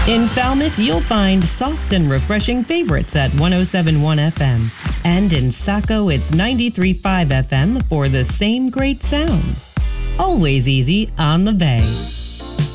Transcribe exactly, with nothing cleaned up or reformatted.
In Falmouth, you'll find soft and refreshing favorites at one oh seven point one F M. And in Saco, it's ninety-three point five F M for the same great sounds. Always easy on the Bay.